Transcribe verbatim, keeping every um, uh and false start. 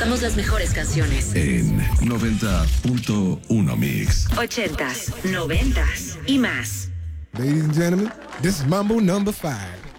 Tocamos las mejores canciones. En noventa punto uno Mix. Ochentas, noventas y más. Ladies and gentlemen, this is Mambo number five.